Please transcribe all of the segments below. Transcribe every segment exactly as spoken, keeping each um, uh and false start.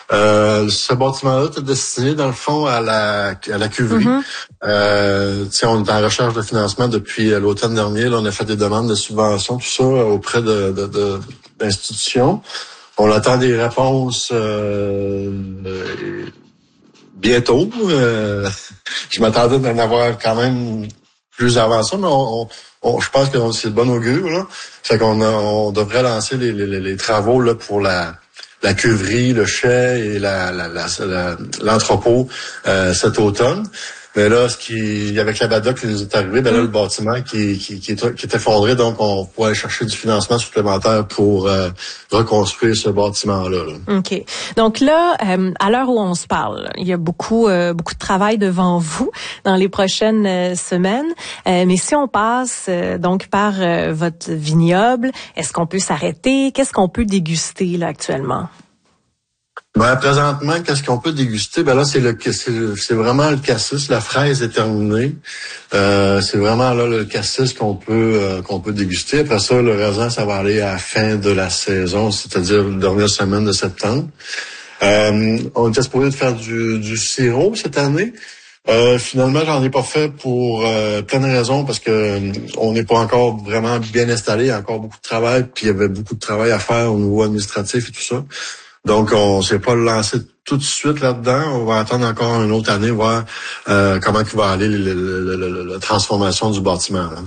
Euh, ce bâtiment-là est destiné, dans le fond, à la à la cuverie. Mm-hmm. Euh, on est en recherche de financement depuis l'automne dernier. Là, on a fait des demandes de subventions, tout ça, auprès de, de, de d'institutions. On attend des réponses euh, euh, bientôt. Euh, je m'attendais d'en avoir quand même plus avant ça, mais on, on, je pense que c'est de bon augure. Là. Fait qu'on a, on devrait lancer les, les, les travaux là pour la la cuverie, le chai et la, la, la, la l'entrepôt euh, cet automne. Mais là, ce qui, avec la BADA qui nous est arrivé, ben là, le bâtiment qui, qui, qui, est, qui est effondré, donc on pourrait aller chercher du financement supplémentaire pour euh, reconstruire ce bâtiment-là. Là. OK. Donc là, euh, à l'heure où on se parle, il y a beaucoup, euh, beaucoup de travail devant vous dans les prochaines euh, semaines. Euh, mais si on passe euh, donc par euh, votre vignoble, est-ce qu'on peut s'arrêter? Qu'est-ce qu'on peut déguster là actuellement? Ben, présentement, qu'est-ce qu'on peut déguster? Ben là, c'est le c'est, c'est vraiment le cassis, la fraise est terminée. Euh, c'est vraiment là le cassis qu'on peut euh, qu'on peut déguster. Après ça, le raisin, ça va aller à la fin de la saison, c'est-à-dire la dernière semaine de septembre. Euh, on était supposé de faire du, du sirop cette année. Euh, finalement, j'en ai pas fait pour euh, plein de raisons, parce que euh, on n'est pas encore vraiment bien installé, il y a encore beaucoup de travail, puis il y avait beaucoup de travail à faire au niveau administratif et tout ça. Donc, on s'est pas lancé tout de suite là-dedans. On va attendre encore une autre année, voir euh, comment il va aller la, la, la, la, la transformation du bâtiment. Là.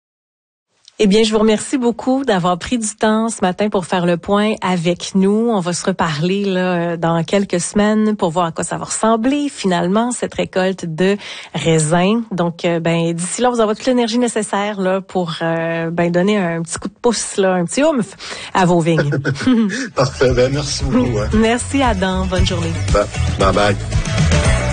Eh bien, je vous remercie beaucoup d'avoir pris du temps ce matin pour faire le point avec nous. On va se reparler là dans quelques semaines pour voir à quoi ça va ressembler finalement cette récolte de raisins. Donc, ben d'ici là, vous aurez toute l'énergie nécessaire là pour euh, ben donner un petit coup de pouce là, un petit oomph à vos vignes. Parfait. Ben merci beaucoup. Hein. Merci Adam. Bonne journée. Bye bye.